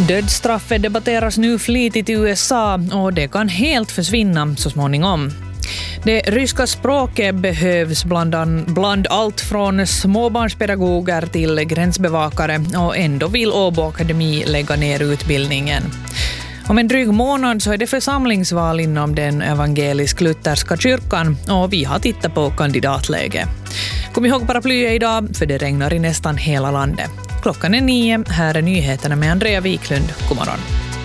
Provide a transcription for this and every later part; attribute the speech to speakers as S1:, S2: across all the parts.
S1: Dödsstraffet debatteras nu flitigt i USA och det kan helt försvinna så småningom. Det ryska språket behövs bland allt från småbarnspedagoger till gränsbevakare och ändå vill Åbo Akademi lägga ner utbildningen. Om en dryg månad så är det församlingsval inom den evangelisk-lutherska kyrkan och vi har tittat på kandidatläge. Kom ihåg paraplyet idag för det regnar i nästan hela landet. Klockan är 9, här är nyheterna med Andrea Wiklund. God morgon.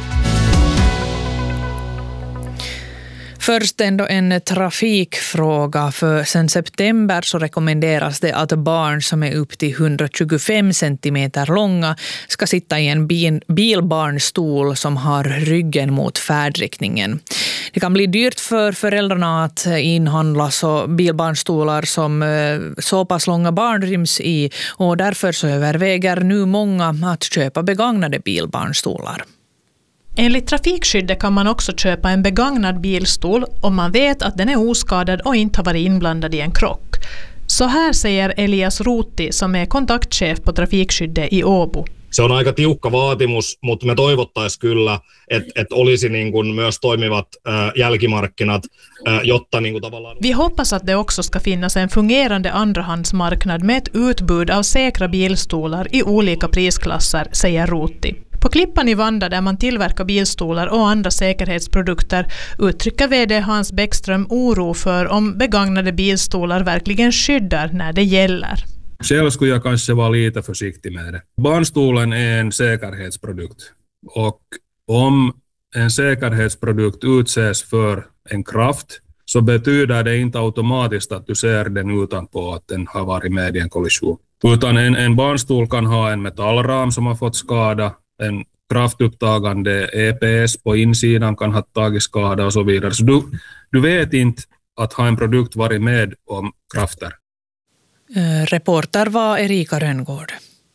S1: Först ändå en trafikfråga, för sedan september så rekommenderas det att barn som är upp till 125 centimeter långa ska sitta i en bilbarnstol som har ryggen mot färdriktningen. Det kan bli dyrt för föräldrarna att inhandla bilbarnstolar som så pass långa barn ryms i, och därför så överväger nu många att köpa begagnade bilbarnstolar.
S2: Enligt trafikskyddet kan man också köpa en begagnad bilstol om man vet att den är oskadad och inte har varit inblandad i en krock. Så här säger Elias Ruutti, som är kontaktchef på trafikskyddet i Åbo.
S3: Se on aika tiukka vaatimus, mutta me toivottaisiin kyllä, että olisi niin kuin myös toimivat jälkimarkkinat, jotta niin kuin tavallaan...
S2: Vi hoppas att det också ska finnas en fungerande andrahandsmarknad med ett utbud av säkra bilstolar i olika prisklasser, säger Ruutti. På Klippan i Vanda, där man tillverkar bilstolar och andra säkerhetsprodukter, uttrycker vd Hans Bäckström oro för om begagnade bilstolar verkligen skyddar när det gäller.
S4: Själv skulle jag kanske vara lite försiktig med det. Barnstolen är en säkerhetsprodukt, och om en säkerhetsprodukt utsätts för en kraft så betyder det inte automatiskt att du ser den utanpå att den har varit med i en kollision. Utan en barnstol kan ha en metallram som har fått skada, en kraftupptagande EPS på insidan kan ha tagit skada och så vidare. Så du vet inte att ha en produkt varit med om krafter.
S1: Reporter var Erika Rönngård.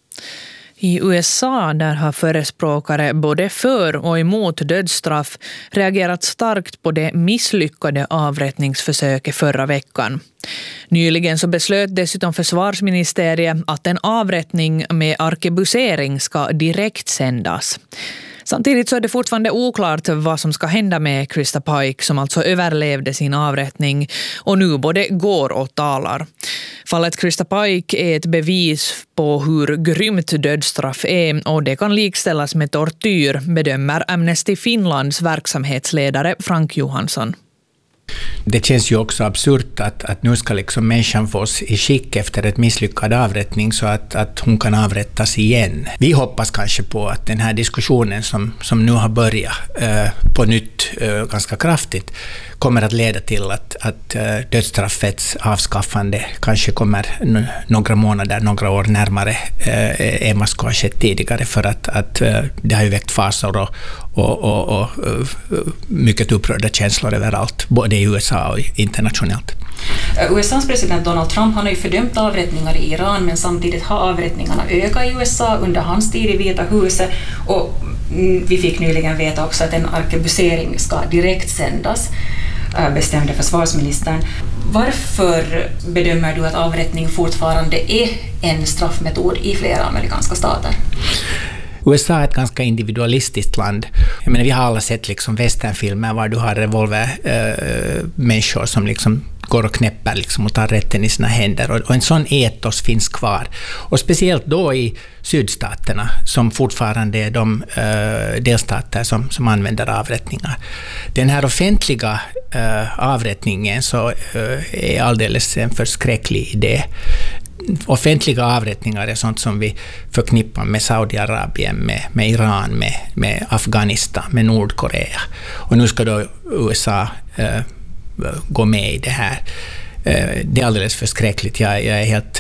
S1: I USA där har förespråkare både för och emot dödsstraff reagerat starkt på det misslyckade avrättningsförsöket förra veckan. Nyligen så beslöt dessutom försvarsministeriet att en avrättning med arkebusering ska direkt sändas. Samtidigt så är det fortfarande oklart vad som ska hända med Krista Pike, som alltså överlevde sin avrättning och nu både går och talar. Fallet Krista Pike är ett bevis på hur grymt dödsstraff är, och det kan likställas med tortyr, bedömer Amnesty Finlands verksamhetsledare Frank Johansson.
S5: Det känns ju också absurt att nu ska liksom människan fås i skick efter ett misslyckad avrättning så att hon kan avrättas igen. Vi hoppas kanske på att den här diskussionen som nu har börjat på nytt ganska kraftigt kommer att leda till att dödsstraffets avskaffande kanske kommer några månader, några år närmare än vad som har skett tidigare, för att det har ju väckt fasor och mycket upprörda känslor överallt, både i USA och internationellt.
S6: USAs president Donald Trump har ju fördömt avrättningar i Iran, men samtidigt har avrättningarna ökat i USA under hans tid i Vita huset, och vi fick nyligen veta också att en arkebusering ska direkt sändas, bestämde försvarsministern. Varför bedömer du att avrättning fortfarande är en straffmetod i flera amerikanska stater?
S5: USA är ett ganska individualistiskt land. Jag menar, vi har alla sett liksom westernfilmer var du har revolvermänniskor som liksom går och knäpper liksom och tar rätten i sina händer. Och en sån etos finns kvar. Och speciellt då i sydstaterna, som fortfarande är de delstater som använder avrättningar. Den här offentliga avrättningen så är alldeles en förskräcklig idé. Offentliga avrättningar är sånt som vi förknippar med Saudiarabien, med Iran, med Afghanistan, med Nordkorea. Och nu ska då USA gå med i det här. Det är alldeles förskräckligt. Jag är helt...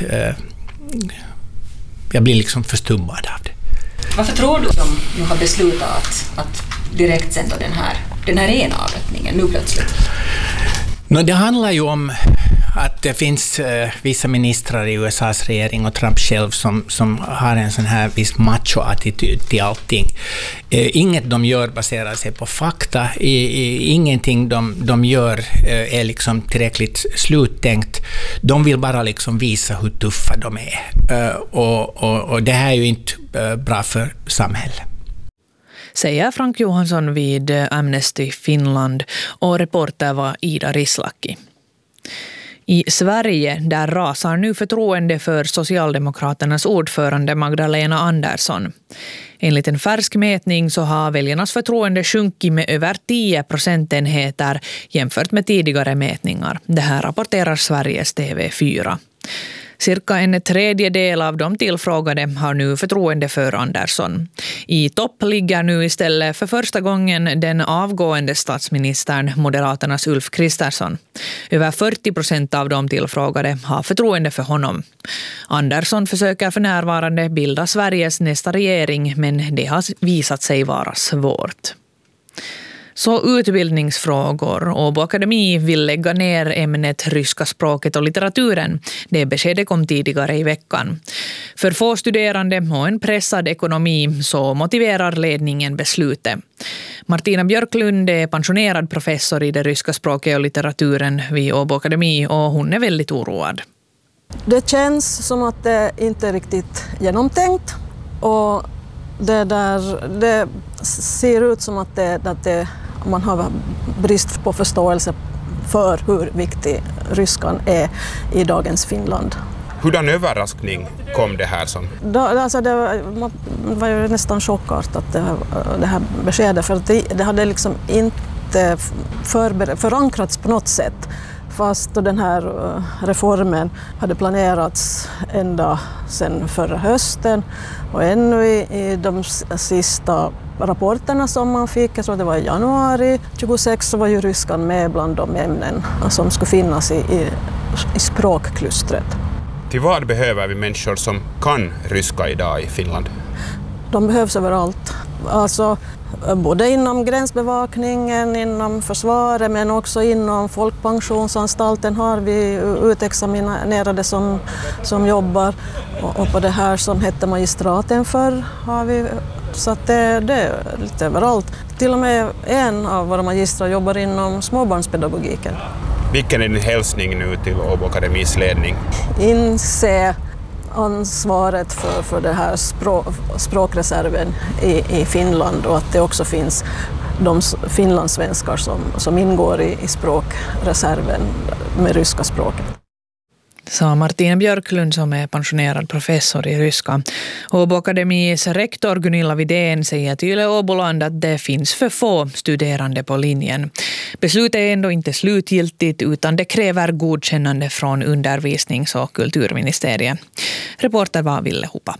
S5: jag blir liksom förstummad av det.
S6: Varför tror du att de nu har beslutat att direkt sända den här ena avrättningen nu plötsligt?
S5: Det handlar ju om att det finns vissa ministrar i USAs regering och Trump själv som har en sån här viss macho-attityd till allting. Inget de gör baserar sig på fakta. Ingenting de gör är liksom tillräckligt sluttänkt. De vill bara liksom visa hur tuffa de är. Och det här är ju inte bra för samhället.
S1: säger Frank Johansson vid Amnesty Finland och reporter var Ida Rislaki. I Sverige där rasar nu förtroende för Socialdemokraternas ordförande Magdalena Andersson. Enligt en färsk mätning så har väljarnas förtroende sjunkit med över 10 procentenheter jämfört med tidigare mätningar. Det här rapporterar Sveriges TV4. Cirka en tredjedel av de tillfrågade har nu förtroende för Andersson. I topp ligger nu istället för första gången den avgående statsministern, Moderaternas Ulf Kristersson. Över 40% av de tillfrågade har förtroende för honom. Andersson försöker för närvarande bilda Sveriges nästa regering, men det har visat sig vara svårt. Så utbildningsfrågor. Åbo Akademi vill lägga ner ämnet ryska språket och litteraturen. Det beskedet kom tidigare i veckan. För få studerande och en pressad ekonomi så motiverar ledningen beslutet. Martina Björklund är pensionerad professor i det ryska språket och litteraturen vid Åbo Akademi och hon är väldigt oroad.
S7: Det känns som att det inte är riktigt genomtänkt och det ser ut som att man har brist på förståelse för hur viktig ryskan är i dagens Finland.
S8: Hurdan överraskning kom det här som?
S7: Man var ju nästan chockartat det här beskedet, för att det hade liksom inte förankrats på något sätt. Fast den här reformen hade planerats ända sedan förra hösten och ännu i de sista rapporterna som man fick, jag tror det var i januari 26, så var ju ryskan med bland de ämnen som skulle finnas i språkklustret.
S8: Till vad behöver vi människor som kan ryska idag i Finland?
S7: De behövs överallt. Alltså både inom gränsbevakningen, inom försvaret, men också inom folkpensionsanstalten har vi utexaminerade som jobbar. Och på det här som hette magistraten förr har vi, så att det är lite överallt. Till och med en av våra magistrar jobbar inom småbarnspedagogiken.
S8: Vilken är din hälsning nu till Åbo Akademis ledning? Inse
S7: ansvaret för det här språkreserven i Finland och att det också finns de finlandssvenskar som ingår i språkreserven med ryska språket.
S1: Sa Martina Björklund som är pensionerad professor i ryska. Åbo Akademis rektor Gunilla Widén säger till Åboland att det finns för få studerande på linjen. Beslutet är ändå inte slutgiltigt utan det kräver godkännande från undervisnings- och kulturministeriet. Reporter var Ville Hoppa.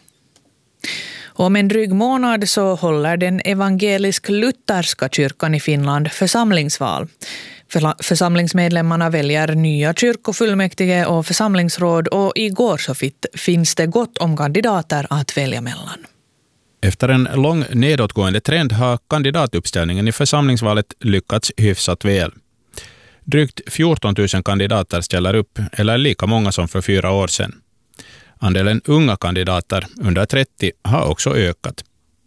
S1: Om en dryg månad så håller den evangelisk-lutherska kyrkan i Finland församlingsval. Församlingsmedlemmarna väljer nya kyrkofullmäktige och församlingsråd och igår så finns det gott om kandidater att välja mellan.
S9: Efter en lång nedåtgående trend har kandidatuppställningen i församlingsvalet lyckats hyfsat väl. Drygt 14 000 kandidater ställer upp, eller lika många som för 4 år sedan. Andelen unga kandidater under 30 har också ökat.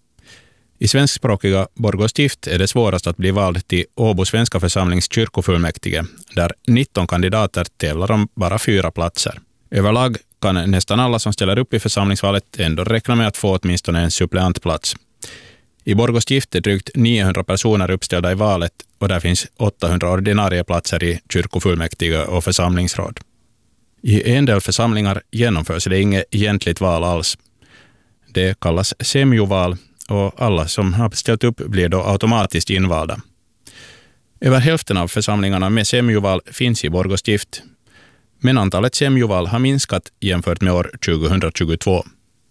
S9: I svenskspråkiga Borgå stift är det svårast att bli vald till Åbo svenska församlings kyrkofullmäktige, där 19 kandidater tävlar om bara 4 platser. Överlag kan nästan alla som ställer upp i församlingsvalet ändå räkna med att få åtminstone en suppleantplats. I Borgå stift är drygt 900 personer uppställda i valet och där finns 800 ordinarie platser i kyrkofullmäktige och församlingsråd. I en del församlingar genomförs det inget egentligt val alls. Det kallas semjoval och alla som har ställt upp blir då automatiskt invalda. Över hälften av församlingarna med semjoval finns i Borgå stift, men antalet semjoval har minskat jämfört med år 2022.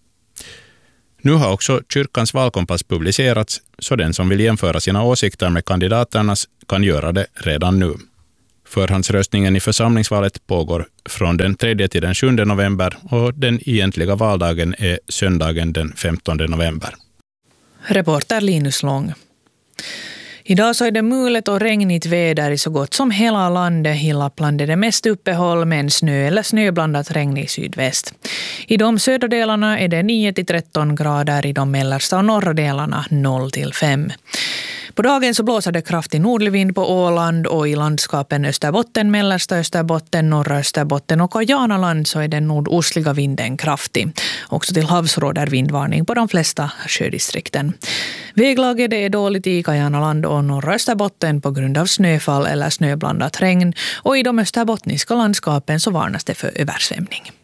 S9: Nu har också kyrkans valkompass publicerats, så den som vill jämföra sina åsikter med kandidaternas kan göra det redan nu. Förhandsröstningen i församlingsvalet pågår från den 3 till den 7 november och den egentliga valdagen är söndagen den 15 november.
S1: Reporter Linus Lång. Idag så är det mulet och regnigt väder i så gott som hela landet. I Lappland är det mest uppehåll med en snö eller snöblandat regn i sydväst. I de södra delarna är det 9-13 grader, i de mellersta och norra delarna 0-5. På dagen så blåser det kraftig nordlig vind på Åland och i landskapen Österbotten, mellersta Österbotten, norra Österbotten och Kajanaland så är den nordostliga vinden kraftig. Också till havs råder vindvarning på de flesta sjödistrikten. Väglaget är dåligt i Kajanaland och norra Österbotten på grund av snöfall eller snöblandat regn, och i de österbottniska landskapen så varnas det för översvämning.